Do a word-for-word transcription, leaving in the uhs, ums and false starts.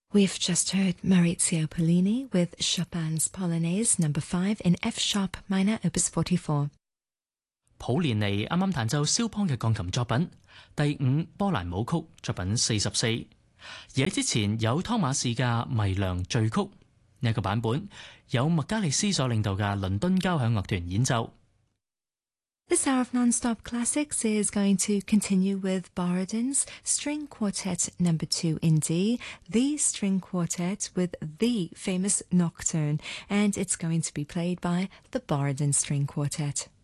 We've just heard Maurizio Pollini with Chopin's Polonaise Number Five in F sharp minor, Opus forty-four。 普連尼啱啱彈奏肖邦嘅鋼琴作品第五波蘭舞曲作品四十四，而喺之前有湯馬士嘅《迷娘序曲》呢一個版本，有麥加利斯所領導嘅倫敦交響樂團演奏。 This hour of non-stop classics is going to continue with Borodin's String Quartet Number Two in D, the string quartet with the famous nocturne, and it's going to be played by the Borodin String Quartet.